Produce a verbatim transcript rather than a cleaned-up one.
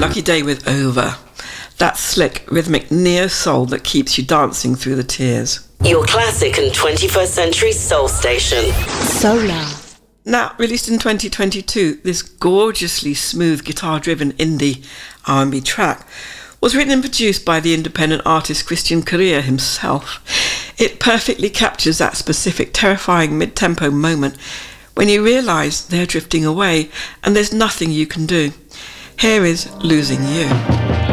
Lucky Day with Over. That slick, rhythmic neo-soul that keeps you dancing through the tears. Your classic and twenty-first century soul station. Solar. Now, released in twenty twenty-two, this gorgeously smooth guitar-driven indie R and B track was written and produced by the independent artist Christian Correa himself. It perfectly captures that specific terrifying mid-tempo moment when you realise they're drifting away and there's nothing you can do. Here is Losing You.